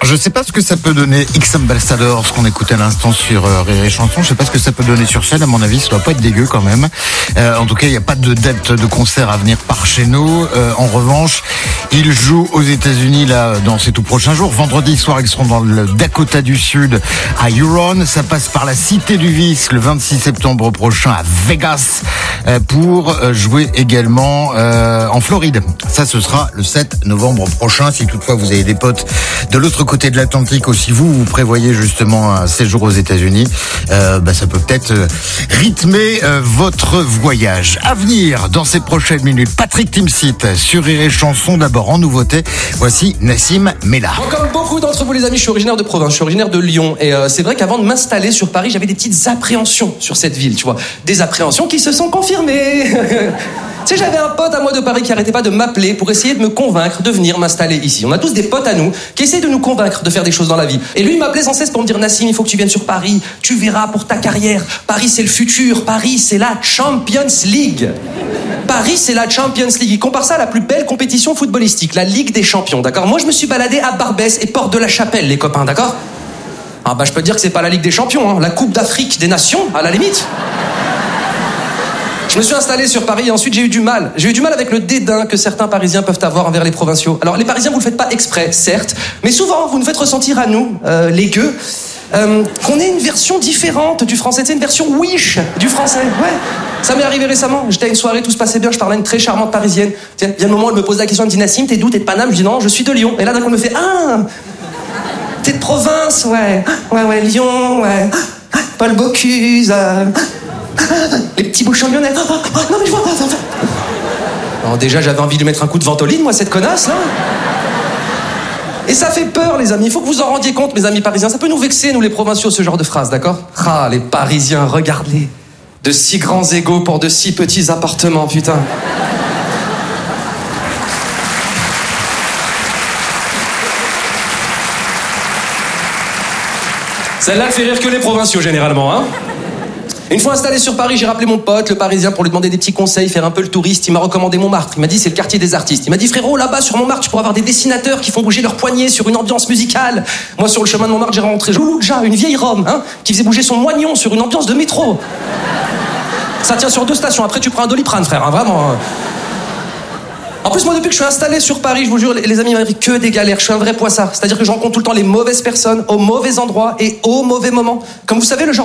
Je sais pas ce que ça peut donner X Ambassador, ce qu'on écoutait à l'instant sur Rire et Chanson. Je sais pas ce que ça peut donner sur scène. À mon avis, ça doit pas être dégueu quand même. En tout cas, il n'y a pas de date de concert à venir par chez nous. En revanche, ils jouent aux États-Unis là dans ces tout prochains jours. Vendredi soir, ils seront dans le Dakota du Sud à Huron. Ça passe par la Cité du Vice le 26 septembre prochain à Vegas pour jouer également en Floride. Ça, ce sera le 7 novembre prochain. Si toutefois vous avez des potes de l'autre côté de l'Atlantique aussi, vous prévoyez justement un séjour aux États-Unis, ça peut peut-être rythmer votre voyage. À venir dans ces prochaines minutes, Patrick Timsit sur Rire et Chanson. D'abord en nouveauté, voici Nassim Mela. Bon, comme beaucoup d'entre vous les amis, je suis originaire de province, je suis originaire de Lyon et c'est vrai qu'avant de m'installer sur Paris, j'avais des petites appréhensions sur cette ville, tu vois, des appréhensions qui se sont confirmées. Tu sais, j'avais un pote à moi de Paris qui arrêtait pas de m'appeler pour essayer de me convaincre de venir m'installer ici. On a tous des potes à nous qui essayent de nous convaincre de faire des choses dans la vie. Et lui, il m'appelait sans cesse pour me dire: Nassim, il faut que tu viennes sur Paris. Tu verras pour ta carrière. Paris, c'est le futur. Paris, c'est la Champions League. Paris, c'est la Champions League. Il compare ça à la plus belle compétition footballistique, la Ligue des Champions, d'accord? Moi, je me suis baladé à Barbès et Porte de la Chapelle, les copains, d'accord? Ah je peux te dire que c'est pas la Ligue des Champions, hein. La Coupe d'Afrique des Nations, à la limite. Je me suis installé sur Paris et ensuite j'ai eu du mal. J'ai eu du mal avec le dédain que certains Parisiens peuvent avoir envers les provinciaux. Alors les Parisiens, vous le faites pas exprès, certes, mais souvent vous nous faites ressentir à nous, les gueux, qu'on est une version différente du français. C'est une version wish du français. Ouais. Ça m'est arrivé récemment. J'étais à une soirée, tout se passait bien, je parlais à une très charmante Parisienne. Tiens, il y a un moment, elle me pose la question, elle me dit: Nassim, t'es d'où? T'es de Paname? Je dis: non, je suis de Lyon. Et là d'un coup, elle me fait: ah, t'es de province? Ouais, Lyon, ouais. Paul Bocuse. Les petits bouchons lyonnais. Non mais je vois. Alors déjà j'avais envie de lui mettre un coup de ventoline, moi, cette connasse là. Et ça fait peur, les amis. Il faut que vous en rendiez compte, mes amis parisiens. Ça peut nous vexer, nous les provinciaux, ce genre de phrase, d'accord? Ah, les Parisiens, regardez. De si grands égos pour de si petits appartements, putain. Celle-là, elle fait rire que les provinciaux, généralement, hein. Une fois installé sur Paris, j'ai rappelé mon pote, le Parisien, pour lui demander des petits conseils, faire un peu le touriste. Il m'a recommandé Montmartre. Il m'a dit: c'est le quartier des artistes. Il m'a dit: frérot, là-bas sur Montmartre, tu pourras avoir des dessinateurs qui font bouger leurs poignets sur une ambiance musicale. Moi, sur le chemin de Montmartre, j'ai rencontré Jouloudja, une vieille Rome, hein, qui faisait bouger son moignon sur une ambiance de métro. Ça tient sur 2 stations. Après, tu prends un Doliprane, frère, hein, vraiment. En plus, moi, depuis que je suis installé sur Paris, je vous jure, les amis, il m'arrive que des galères. Je suis un vrai poissard. C'est-à-dire que je rencontre tout le temps les mauvaises personnes, au mauvais endroit et au mauvais moment. Comme vous savez, le genre